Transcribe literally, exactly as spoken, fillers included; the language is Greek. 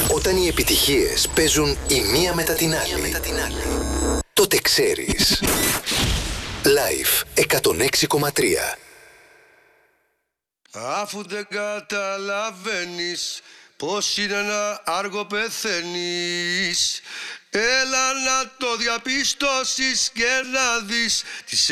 Όταν οι επιτυχίες παίζουν η μία μετά την άλλη, τότε ξέρεις. Live εκατόν έξι κόμμα τρία. Αφού δεν καταλαβαίνεις πως είναι να άργο πεθαίνεις, έλα να το διαπιστώσεις και να δεις τις